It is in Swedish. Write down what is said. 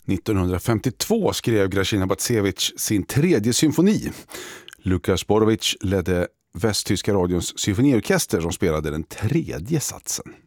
1952 skrev Grażyna Bacewicz sin tredje symfoni. Lukas Borovic ledde västtyska radions symfoniorkester som spelade den tredje satsen.